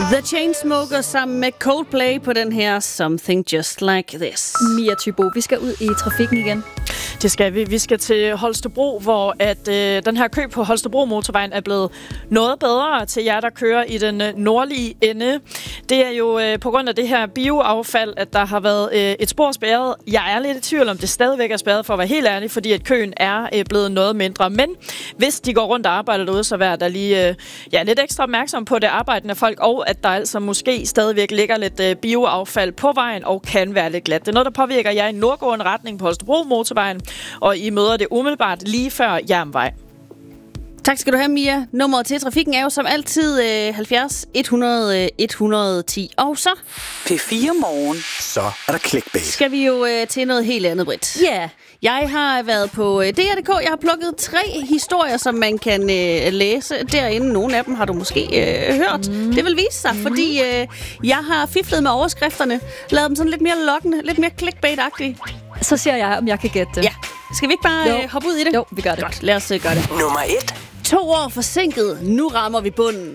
The Chainsmokers sammen med Coldplay på den her Something Just Like This. Mia Thybo, vi skal ud i trafikken igen. Det skal vi. Vi skal til Holstebro, hvor at den her kø på Holstebro motorvejen er blevet noget bedre til jer, der kører i den nordlige ende. Det er jo på grund af det her bioaffald, at der har været et spor spærret. Jeg er lidt i tvivl om, det stadigvæk er spærret, for at være helt ærlig, fordi at køen er blevet noget mindre. Men hvis de går rundt og arbejder derude, så vær der lige lidt ekstra opmærksom på det arbejdende folk, og at der altså måske stadigvæk ligger lidt bioaffald på vejen og kan være lidt glat. Det er noget, der påvirker jer i nordgående retning på Holstebro motorvejen, og I møder det umiddelbart lige før Jernvej. Tak skal du have, Mia. Nummeret til trafikken er jo som altid 70 100 110. Og så P4 Morgen. Så er der clickbait. Skal vi jo til noget helt andet, Britt. Ja. Yeah. Jeg har været på DR.dk. Jeg har plukket 3 historier, som man kan læse derinde. Nogle af dem har du måske hørt. Det vil vise sig, fordi jeg har fiflet med overskrifterne. Lavet dem sådan lidt mere lokkende, lidt mere clickbait-agtige. Så siger jeg, om jeg kan gætte det. Ja. Skal vi ikke bare hoppe ud i det? Jo, vi gør det. Godt, lad os gøre det. Nummer 1. 2 år forsinket. Nu rammer vi bunden.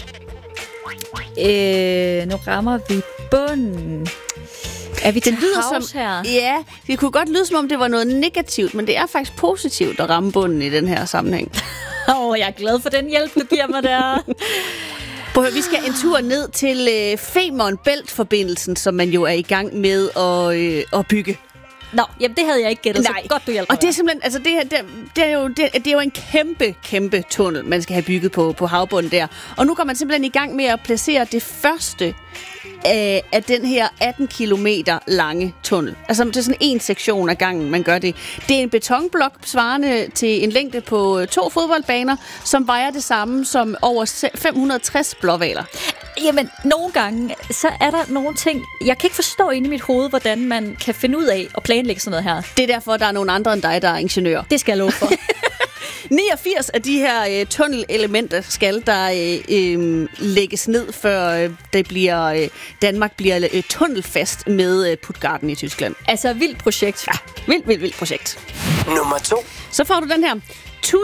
Nu rammer vi bunden. Er vi til havs her? Ja, det kunne godt lyde som om det var noget negativt, men det er faktisk positivt at ramme bunden i den her sammenhæng. Jeg er glad for den hjælp, du giver mig der. Vi skal en tur ned til Femern Bælt-forbindelsen, som man jo er i gang med at bygge. Nå, jamen det havde jeg ikke gættet, så godt du hjælper. Og det er simpelthen, altså det er jo en kæmpe tunnel, man skal have bygget på havbunden der. Og nu går man simpelthen i gang med at placere det første af den her 18 kilometer lange tunnel. Altså det er sådan en sektion af gangen, man gør det. Det er en betonblok svarende til en længde på 2 fodboldbaner, som vejer det samme som over 560 blåhvaler. Jamen, nogle gange, så er der nogle ting, jeg kan ikke forstå inde i mit hoved, hvordan man kan finde ud af at planlægge sådan noget her. Det er derfor, der er nogle andre end dig, der er ingeniør. Det skal jeg love for. 89 af de her tunnelelementer skal der lægges ned, før Danmark bliver tunnelfast med Puttgarden i Tyskland. Altså, vildt projekt. Ja, vildt projekt. Nummer 2. Så får du den her.